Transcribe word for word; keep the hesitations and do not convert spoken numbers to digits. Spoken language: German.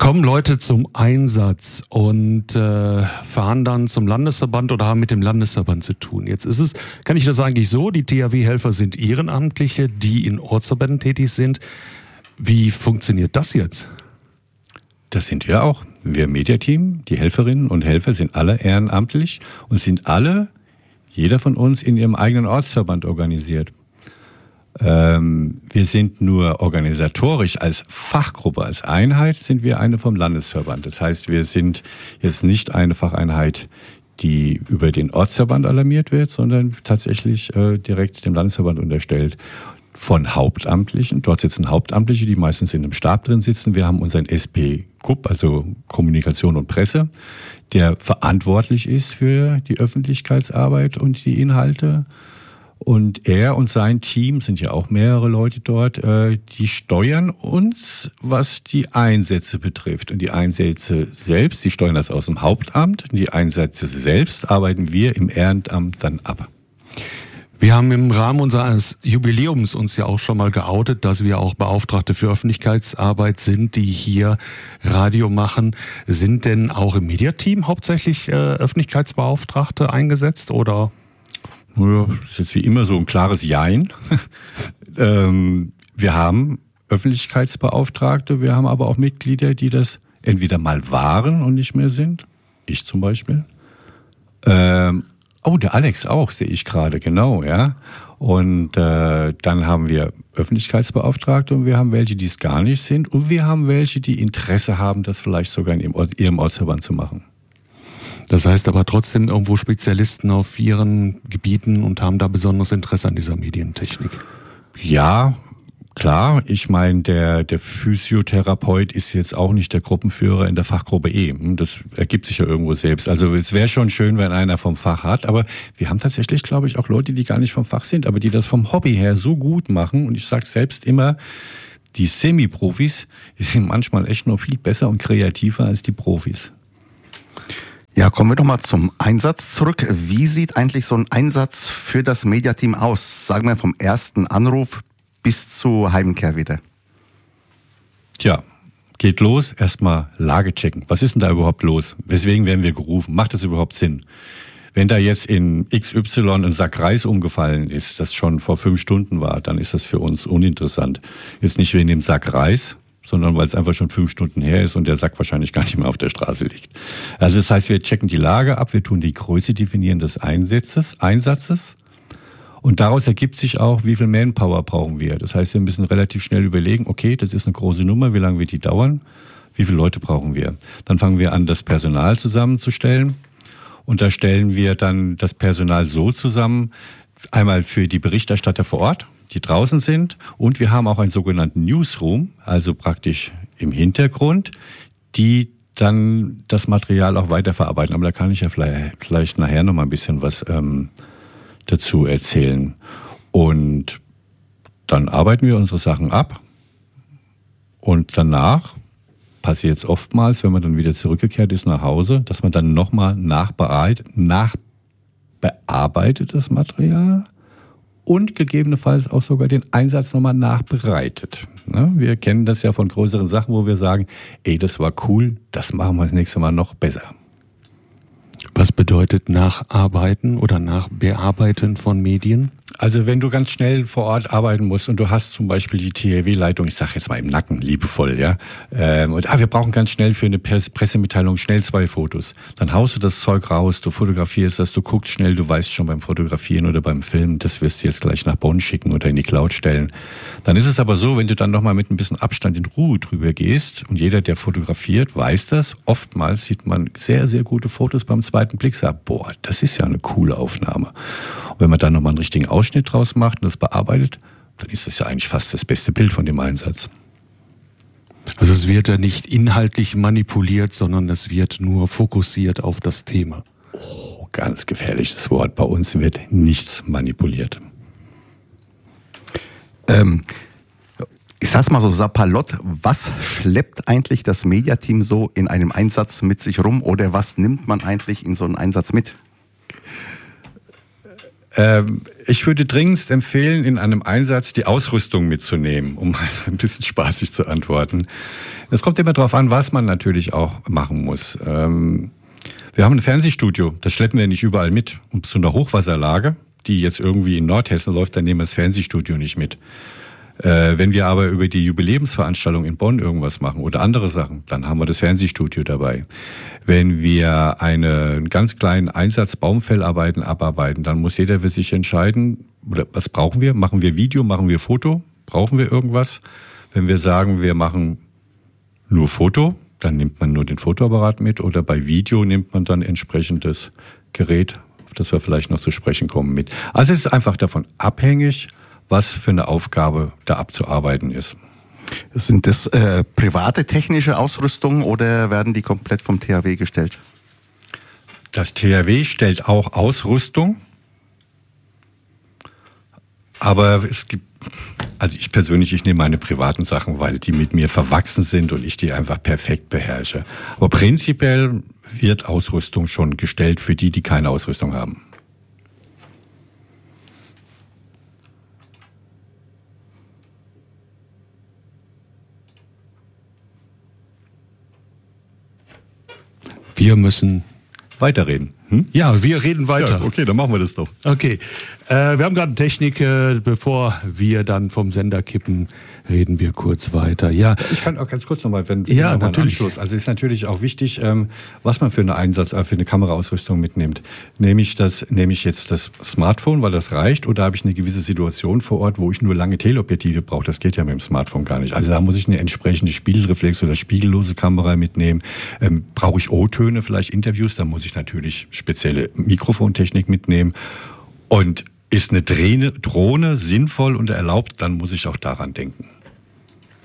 kommen Leute zum Einsatz und äh, fahren dann zum Landesverband oder haben mit dem Landesverband zu tun. Jetzt ist es, kann ich das eigentlich so, die T H W-Helfer sind Ehrenamtliche, die in Ortsverbänden tätig sind. Wie funktioniert das jetzt? Das sind wir auch. Wir Mediateam, die Helferinnen und Helfer sind alle ehrenamtlich und sind alle, jeder von uns, in ihrem eigenen Ortsverband organisiert. Ähm, wir sind nur organisatorisch als Fachgruppe, als Einheit sind wir eine vom Landesverband. Das heißt, wir sind jetzt nicht eine Facheinheit, die über den Ortsverband alarmiert wird, sondern tatsächlich äh, direkt dem Landesverband unterstellt. Von Hauptamtlichen, dort sitzen Hauptamtliche, die meistens in einem Stab drin sitzen. Wir haben unseren S P K U P, also Kommunikation und Presse, der verantwortlich ist für die Öffentlichkeitsarbeit und die Inhalte. Und er und sein Team, sind ja auch mehrere Leute dort, die steuern uns, was die Einsätze betrifft. Und die Einsätze selbst, die steuern das aus dem Hauptamt. Und die Einsätze selbst arbeiten wir im Ehrenamt dann ab. Wir haben im Rahmen unseres Jubiläums uns ja auch schon mal geoutet, dass wir auch Beauftragte für Öffentlichkeitsarbeit sind, die hier Radio machen. Sind denn auch im Mediateam hauptsächlich äh, Öffentlichkeitsbeauftragte eingesetzt oder? Ja, das ist jetzt wie immer so ein klares Jein. ähm, wir haben Öffentlichkeitsbeauftragte, wir haben aber auch Mitglieder, die das entweder mal waren und nicht mehr sind. Ich zum Beispiel. Ähm, Oh, der Alex auch, sehe ich gerade, genau, ja. Und äh, dann haben wir Öffentlichkeitsbeauftragte und wir haben welche, die es gar nicht sind. Und wir haben welche, die Interesse haben, das vielleicht sogar in ihrem, Ort, ihrem Ortsverband zu machen. Das heißt aber trotzdem irgendwo Spezialisten auf ihren Gebieten und haben da besonderes Interesse an dieser Medientechnik. Ja, klar. Ich meine, der, der Physiotherapeut ist jetzt auch nicht der Gruppenführer in der Fachgruppe E. Das ergibt sich ja irgendwo selbst. Also es wäre schon schön, wenn einer vom Fach hat. Aber wir haben tatsächlich, glaube ich, auch Leute, die gar nicht vom Fach sind, aber die das vom Hobby her so gut machen. Und ich sage selbst immer, die Semi-Profis sind manchmal echt noch viel besser und kreativer als die Profis. Ja, kommen wir doch mal zum Einsatz zurück. Wie sieht eigentlich so ein Einsatz für das Mediateam aus? Sagen wir vom ersten Anruf bis zur Heimkehr wieder. Tja, geht los, erstmal Lage checken. Was ist denn da überhaupt los? Weswegen werden wir gerufen? Macht das überhaupt Sinn? Wenn da jetzt in X Y ein Sack Reis umgefallen ist, das schon vor fünf Stunden war, dann ist das für uns uninteressant. Jetzt nicht wegen dem Sack Reis, sondern weil es einfach schon fünf Stunden her ist und der Sack wahrscheinlich gar nicht mehr auf der Straße liegt. Also das heißt, wir checken die Lage ab, wir tun die Größe definieren des Einsatzes, Einsatzes. Und daraus ergibt sich auch, wie viel Manpower brauchen wir. Das heißt, wir müssen relativ schnell überlegen, okay, das ist eine große Nummer, wie lange wird die dauern? Wie viele Leute brauchen wir? Dann fangen wir an, das Personal zusammenzustellen. Und da stellen wir dann das Personal so zusammen, einmal für die Berichterstatter vor Ort, die draußen sind. Und wir haben auch einen sogenannten Newsroom, also praktisch im Hintergrund, die dann das Material auch weiterverarbeiten. Aber da kann ich ja vielleicht, vielleicht nachher noch mal ein bisschen was ähm, dazu erzählen. Und dann arbeiten wir unsere Sachen ab und danach passiert es oftmals, wenn man dann wieder zurückgekehrt ist nach Hause, dass man dann nochmal nachbearbeitet, nachbearbeitet das Material und gegebenenfalls auch sogar den Einsatz nochmal nachbereitet. Wir kennen das ja von größeren Sachen, wo wir sagen, ey, das war cool, das machen wir das nächste Mal noch besser. Was bedeutet Nacharbeiten oder Nachbearbeiten von Medien? Also wenn du ganz schnell vor Ort arbeiten musst und du hast zum Beispiel die T H W-Leitung, ich sage jetzt mal im Nacken, liebevoll, ja, ähm, und ah, wir brauchen ganz schnell für eine Pressemitteilung schnell zwei Fotos. Dann haust du das Zeug raus, du fotografierst das, du guckst schnell, du weißt schon beim Fotografieren oder beim Filmen, das wirst du jetzt gleich nach Bonn schicken oder in die Cloud stellen. Dann ist es aber so, wenn du dann nochmal mit ein bisschen Abstand in Ruhe drüber gehst und jeder, der fotografiert, weiß das, oftmals sieht man sehr, sehr gute Fotos beim zweiten Blick, sagt, boah, das ist ja eine coole Aufnahme. Und wenn man dann nochmal einen richtigen Ausschnitt draus macht und das bearbeitet, dann ist das ja eigentlich fast das beste Bild von dem Einsatz. Also es wird ja nicht inhaltlich manipuliert, sondern es wird nur fokussiert auf das Thema. Oh, ganz gefährliches Wort. Bei uns wird nichts manipuliert. Ähm, ich sag's mal so sapalott, was schleppt eigentlich das Mediateam so in einem Einsatz mit sich rum oder was nimmt man eigentlich in so einen Einsatz mit? Ähm, ich würde dringendst empfehlen, in einem Einsatz die Ausrüstung mitzunehmen, um mal ein bisschen spaßig zu antworten. Es kommt immer darauf an, was man natürlich auch machen muss. Ähm, wir haben ein Fernsehstudio, das schleppen wir nicht überall mit. Und zu einer Hochwasserlage, die jetzt irgendwie in Nordhessen läuft, dann nehmen wir das Fernsehstudio nicht mit. Äh, wenn wir aber über die Jubiläumsveranstaltung in Bonn irgendwas machen oder andere Sachen, dann haben wir das Fernsehstudio dabei. Wenn wir einen ganz kleinen Einsatz Baumfellarbeiten abarbeiten, dann muss jeder für sich entscheiden, oder was brauchen wir? Machen wir Video, machen wir Foto? Brauchen wir irgendwas? Wenn wir sagen, wir machen nur Foto, dann nimmt man nur den Fotoapparat mit, oder bei Video nimmt man dann entsprechendes Gerät, auf das wir vielleicht noch zu sprechen kommen, mit. Also es ist einfach davon abhängig, was für eine Aufgabe da abzuarbeiten ist. Sind das äh, private technische Ausrüstungen oder werden die komplett vom T H W gestellt? Das T H W stellt auch Ausrüstung, aber es gibt, also ich persönlich, ich nehme meine privaten Sachen, weil die mit mir verwachsen sind und ich die einfach perfekt beherrsche. Aber prinzipiell wird Ausrüstung schon gestellt für die, die keine Ausrüstung haben. Wir müssen weiterreden. Hm? Ja, wir reden weiter. Ja, okay, dann machen wir das doch. Okay, äh, wir haben gerade Technik, äh, bevor wir dann vom Sender kippen, reden wir kurz weiter. Ja, ich kann auch ganz kurz nochmal, wenn ja, noch mal natürlich. Anschluss. Also es ist natürlich auch wichtig, ähm, was man für eine Einsatz, äh, für eine Kameraausrüstung mitnimmt. Nehme ich das, nehme ich jetzt das Smartphone, weil das reicht, oder habe ich eine gewisse Situation vor Ort, wo ich nur lange Teleobjektive brauche? Das geht ja mit dem Smartphone gar nicht. Also da muss ich eine entsprechende Spiegelreflex oder spiegellose Kamera mitnehmen. Ähm, brauche ich O-Töne, vielleicht Interviews, dann muss ich natürlich spezielle Mikrofontechnik mitnehmen. Und ist eine Drohne sinnvoll und erlaubt, dann muss ich auch daran denken.